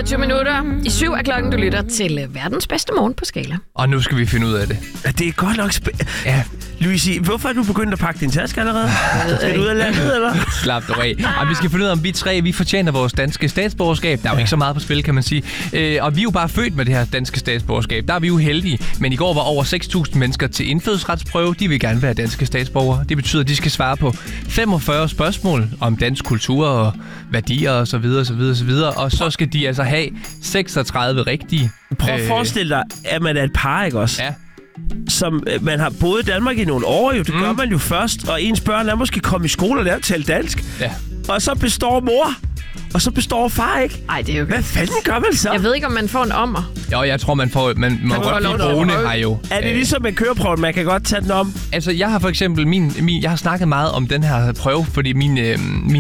24 minutter. I 7 er klokken, du lytter til verdens bedste morgen på Skala. Og nu skal vi finde ud af det. Ja, det er godt nok ja. Louise, hvorfor er du begyndt at pakke din taske allerede? Skal du ud af landet, eller? Slap dig af. Og vi skal finde ud af, om vi tre vi fortjener vores danske statsborgerskab. Der er jo ikke så meget på spil, kan man sige. Og vi er jo bare født med det her danske statsborgerskab. Der er vi jo heldige. Men i går var over 6.000 mennesker til indfødsretsprøve. De vil gerne være danske statsborgere. Det betyder, at de skal svare på 45 spørgsmål om dansk kultur og værdier og så videre, så videre, så videre. Og så skal de altså have 36 rigtige. Prøv at forestille dig, at man er et par, ikke også? Ja. Som man har boet i Danmark i nogle år, jo. Det gør man jo først. Og ens børn er måske kommet i skole og lært at tale dansk. Ja. Og så består mor. Og så består far ikke. Nej, det er jo ikke. Hvad fanden gør man så? Jeg ved ikke, om man får en ommer. Jo, jeg tror, man må godt blive brune her jo. Er det ligesom en køreprøve, man kan godt tage den om? Altså, jeg har for eksempel jeg har snakket meget om den her prøve, fordi min